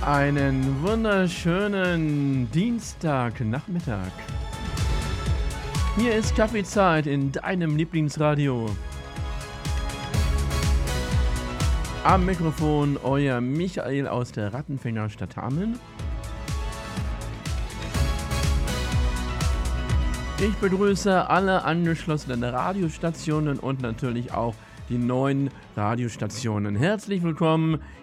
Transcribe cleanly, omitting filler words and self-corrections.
Einen wunderschönen Dienstagnachmittag. Hier ist Kaffeezeit in deinem Lieblingsradio. Am Mikrofon euer Michael aus der Rattenfängerstadt Hameln. Ich begrüße alle angeschlossenen Radiostationen und natürlich auch die neuen Radiostationen. Herzlich willkommen